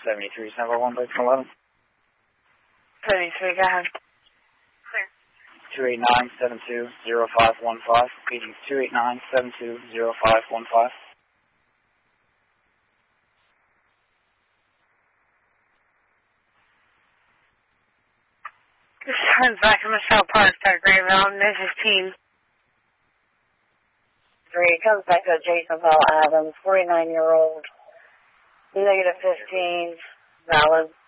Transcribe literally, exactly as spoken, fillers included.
seventy-three, December one, break from eleven. seventy-three, go ahead. Clear. two eight nine, seven two zero five one five. Repeating, two eight nine, seven two zero five one five. This turns back to Michelle Park, Grey Mountain. This is team. Three, comes back to Jasonville Adams, forty-nine-year-old, negative fifteen, valid.